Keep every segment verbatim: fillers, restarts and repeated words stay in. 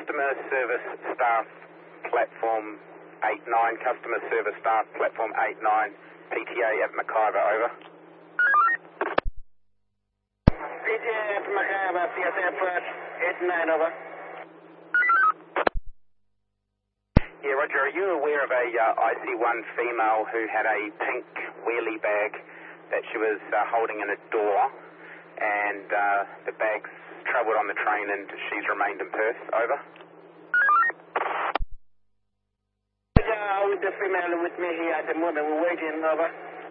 customer service staff platform eight nine, customer service staff platform eight nine, P T A at Mackay, over. P T A at Mackay, P S A approach eight nine, over. Yeah, Roger, are you aware of a uh, I C one female who had a pink wheelie bag that she was uh, holding in a door, and uh, the bag's travelled on the train and she's remained in Perth, over? Yeah, with the female with me here at the moment, we're waiting, over.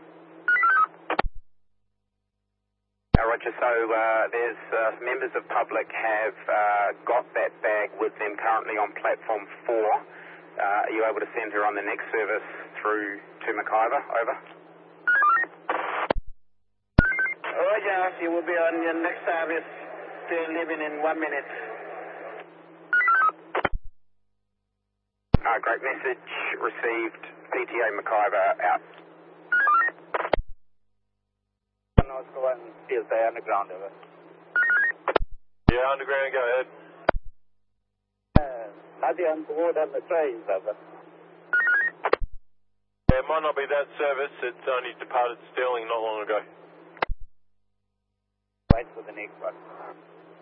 Uh, Roger, so uh, there's uh, members of public have uh, got that bag with them currently on platform four. Uh, are you able to send her on the next service through to Mackay, over? Roger, she will be on your next service, still leaving in one minute. Uh, great message received. P T A Mackay out. North one, P S A underground, over. Yeah, underground, go ahead. Uh, nothing on board on the trains, over. Yeah, it might not be that service, it's only departed Stirling not long ago. Wait for the next one.